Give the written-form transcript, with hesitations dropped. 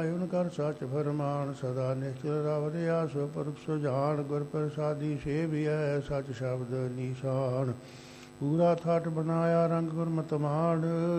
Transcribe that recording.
ਉਨ ਕਰ ਸਚ ਫਰਮਾਨ ਸਦਾ ਨਿਸ਼ਚਲ ਰਵ ਰਿਆ ਸੋ ਪੁਰਖ ਸੁਜਾਨ ਗੁਰ ਪ੍ਰਸਾਦੀ ਸੇਵਿਐ ਸਚ ਸ਼ਬਦ ਨੀਸ਼ਾਨ ਪੂਰਾ ਠਾਠ ਬਨਾਇਆ ਰੰਗ ਗੁਰਮਤਿ ਮਾਨ